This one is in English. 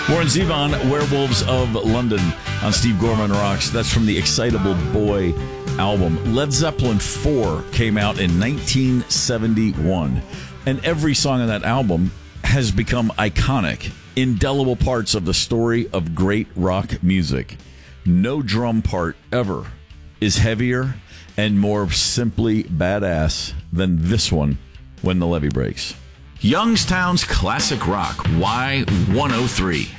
Warren Zevon, Werewolves of London on Steve Gorman Rocks. That's from the Excitable Boy album. Led Zeppelin 4 came out in 1971. And every song on that album has become iconic, indelible parts of the story of great rock music. No drum part ever is heavier and more simply badass than this one, When the Levee Breaks. Youngstown's classic rock, Y103.